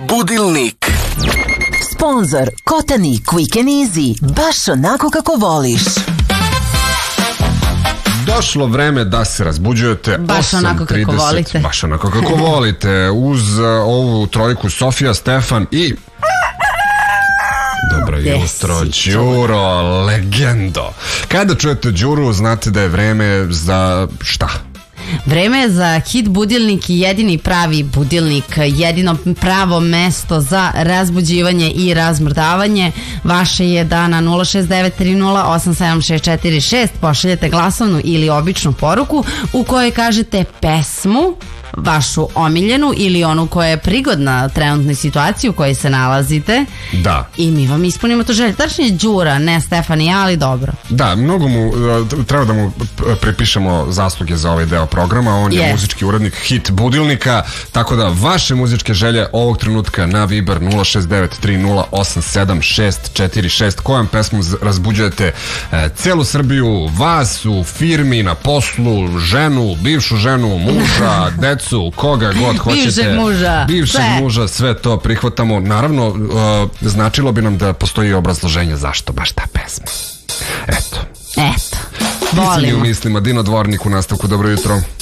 Budilnik. Sponzor Kotani Quick and Easy. Baš onako kako voliš. Došlo vreme da se razbuđujete. Baš onako kako volite. Baš onako kako volite. Uz ovu trojku Sofija, Stefan i... Dobro jutro, Đuro, legendo. Kada čujete Đuru, znate da je vreme za šta? Vreme je za hit budilnik i jedini pravi budilnik, jedino pravo mesto za razbuđivanje i razmrdavanje. Vaše je da na 06930876646 pošaljete glasovnu ili običnu poruku u kojoj kažete pesmu vašu omiljenu ili onu koja je prigodna trenutnoj situaciji u kojoj se nalazite. Da. I mi vam ispunimo to želje. Tačnije Đura, ne Stefan i ja, ali dobro. Da, mnogo mu, treba da mu pripišemo zasluge za ovaj deo programa. On je muzički urednik hit budilnika, tako da vaše muzičke želje ovog trenutka na Viber 06930876646. Kojom pesmu razbuđujete celu Srbiju, vas u firmi, na poslu, ženu, bivšu ženu, muža, decu, koga god hoćete, bivšeg muža, sve to prihvatamo. Naravno, značilo bi nam da postoji obrazloženje zašto baš ta pesma. Eto. Volimo. Istini u mislima, Dino Dvornik u nastavku. Dobro jutro.